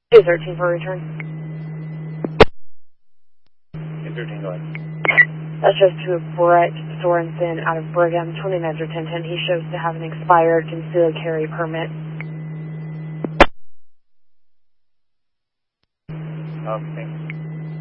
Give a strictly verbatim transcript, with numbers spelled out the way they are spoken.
two thirteen for return. two thirteen, go ahead. That's just to Brett Sorensen out of Brigham, twenty-nine or ten ten. He shows to have an expired concealed carry permit. Okay.